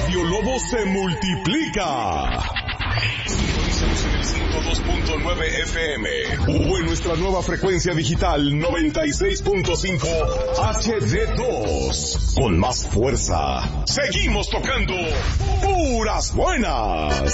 Radio Lobo se multiplica. Sintonízanos en el 102.9 FM o en nuestra nueva frecuencia digital 96.5 HD2. Con más fuerza, seguimos tocando puras buenas.